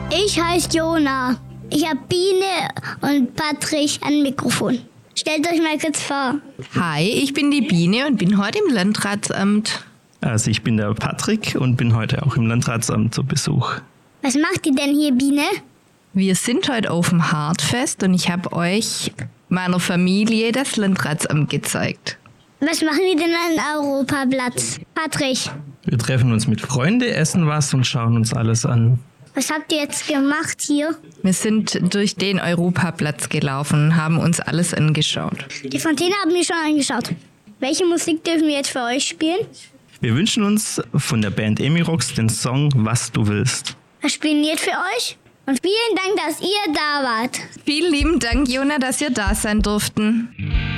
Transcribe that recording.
Ich heiße Jona. Ich habe Biene und Patrick am Mikrofon. Stellt euch mal kurz vor. Hi, ich bin die Biene und bin heute im Landratsamt. Also ich bin der Patrick und bin heute auch im Landratsamt zu Besuch. Was macht ihr denn hier, Biene? Wir sind heute auf dem Hartfest und ich habe euch, meiner Familie, das Landratsamt gezeigt. Was machen wir denn an Europaplatz? Patrick, Wir treffen uns mit Freunden, essen was und schauen uns alles an. was habt ihr jetzt gemacht hier? Wir sind durch den Europaplatz gelaufen und haben uns alles angeschaut. Die Fontäne haben wir schon angeschaut. Welche Musik dürfen wir jetzt für euch spielen? Wir wünschen uns von der Band Emirox den Song Was du willst. Was spielen wir für euch? Und vielen Dank, dass ihr da wart. Vielen lieben Dank, Jona, dass wir da sein durften.